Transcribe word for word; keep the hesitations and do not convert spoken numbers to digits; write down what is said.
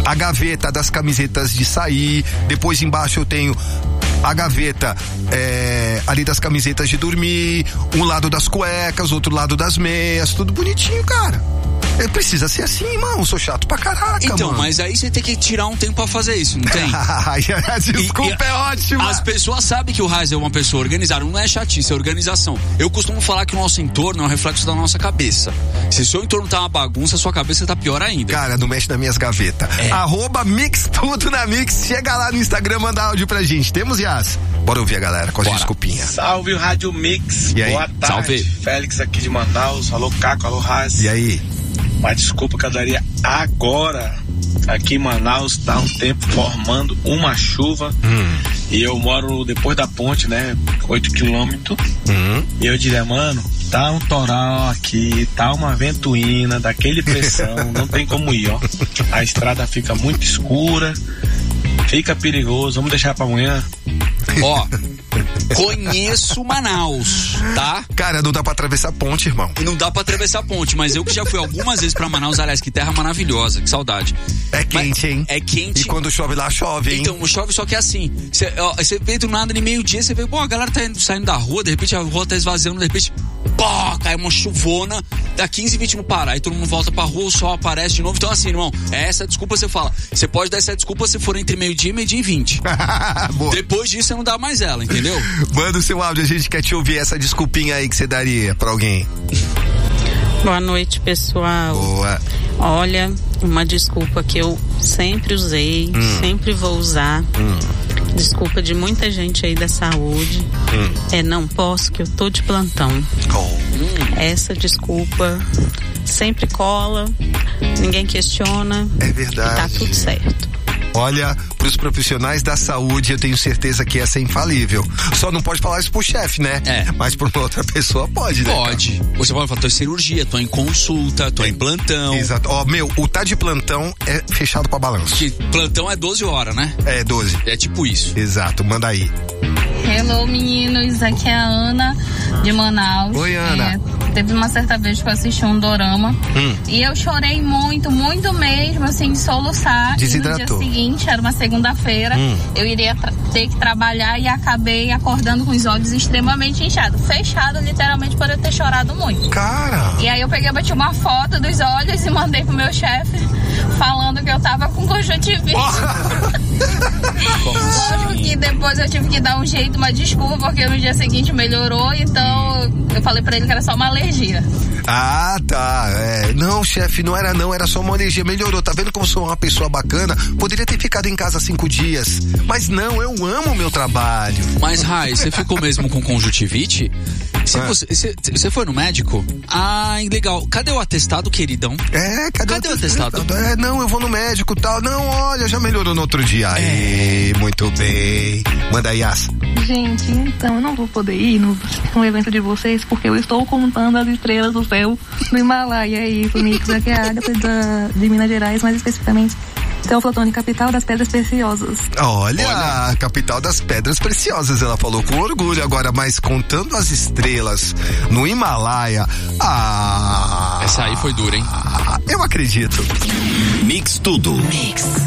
a gaveta das camisetas de sair, depois embaixo eu tenho a gaveta é, ali das camisetas de dormir, um lado das cuecas, outro lado das meias, tudo bonitinho, cara. É, precisa ser assim, irmão, sou chato pra caraca, então, mano. Mas aí você tem que tirar um tempo pra fazer isso, não tem? Desculpa, e, e, é ótimo. As pessoas sabem que o Raiz é uma pessoa organizada, não é chatice, é organização. Eu costumo falar que o nosso entorno é um reflexo da nossa cabeça. Se o seu entorno tá uma bagunça, a sua cabeça tá pior ainda. Cara, não mexe nas minhas gavetas. É. Arroba Mix Tudo na Mix. Chega lá no Instagram, manda áudio pra gente. Temos, Yas? Bora ouvir a galera com as desculpinhas. Salve o Rádio Mix. E aí? Boa tarde. Salve. Félix aqui de Manaus. Alô, Caco. Alô, Raiz. E aí? Uma desculpa que eu daria agora. Aqui em Manaus tá um tempo formando uma chuva. Hum. E eu moro depois da ponte, né? oito quilômetros. Hum. E eu diria, mano, tá um toral aqui, tá uma ventoína, daquele pressão, não tem como ir, ó. A estrada fica muito escura, fica perigoso, vamos deixar pra amanhã. Ó, conheço Manaus, tá? Cara, não dá pra atravessar a ponte, irmão. Não dá pra atravessar a ponte, mas eu que já fui algumas vezes pra Manaus, aliás, que terra maravilhosa, que saudade. É quente, mas, hein? É quente. E quando chove lá, chove, hein? Então, chove, só que é assim, você vê do nada, de meio-dia, você vê, pô, a galera tá indo, saindo da rua, de repente a rua tá esvaziando, de repente, pô, cai uma chuvona, dá quinze, vinte minutos parar, aí todo mundo volta pra rua, o sol aparece de novo. Então assim, irmão, é essa desculpa você fala. Você pode dar essa desculpa se for entre meio-dia e meio-dia e vinte. Depois disso, você não dá mais ela, entendeu? Manda o seu áudio, a gente quer te ouvir essa desculpinha aí que você daria pra alguém. Boa noite, pessoal. Boa. Olha, uma desculpa que eu sempre usei, hum. sempre vou usar. Hum. Desculpa de muita gente aí da saúde. Hum. É não posso, que eu tô de plantão. Oh. Essa desculpa sempre cola, ninguém questiona. É verdade. E tá tudo certo. Olha, pros profissionais da saúde, eu tenho certeza que essa é infalível. Só não pode falar isso pro chefe, né? É. Mas pra outra pessoa pode, né? Pode. Cara? Você pode falar, tô em cirurgia, tô em consulta, tô em plantão. Exato. Ó, meu, o tá de plantão é fechado pra balanço. Que plantão é doze horas, né? É, doze. É tipo isso. Exato, manda aí. Hello, meninos, aqui é a Ana de Manaus. Oi, Ana. É, teve uma certa vez que eu assisti um dorama hum. e eu chorei muito, muito mesmo, assim, soluçar. Desidratou. E no dia seguinte, era uma segunda-feira, hum. eu iria tra- ter que trabalhar e acabei acordando com os olhos extremamente inchados, fechado literalmente por eu ter chorado muito. Cara! E aí eu peguei, bati uma foto dos olhos e mandei pro meu chefe falando que eu tava com conjuntivite. Lógico que depois eu tive que dar um jeito, uma desculpa, porque no dia seguinte melhorou, então eu falei pra ele que era só uma alergia. Ah, tá. É. Não, chefe, não era não, era só uma alergia. Melhorou. Tá vendo como sou uma pessoa bacana? Poderia ter ficado em casa cinco dias. Mas não, eu amo o meu trabalho. Mas, Rai, você ficou mesmo com conjuntivite? Você, ah. você, você, você foi no médico? Ah, legal. Cadê o atestado, queridão? É, cadê, cadê o atestado? atestado? É, não, eu vou no médico e tal. Não, olha, já melhorou no outro dia. É. Aí, muito bem. Manda aí, Yas. Gente, então eu não vou poder ir no, no evento de vocês porque eu estou contando as estrelas do céu no Himalaia. É isso, Mix. Aqui é a Ágata da, de Minas Gerais, mais especificamente Teoflotone, capital das pedras preciosas. Olha, Olha, capital das pedras preciosas, ela falou com orgulho agora, mas contando as estrelas no Himalaia, ah... Essa aí foi dura, hein? Eu acredito. Mix Tudo. Mix.